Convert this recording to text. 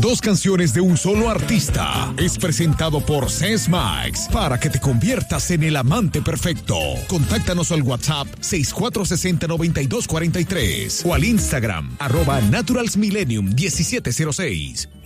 2 canciones de un solo artista. Es presentado por Sesmax para que te conviertas en el amante perfecto. Contáctanos al WhatsApp 6460-9243 o al Instagram @naturalsmillennium1706.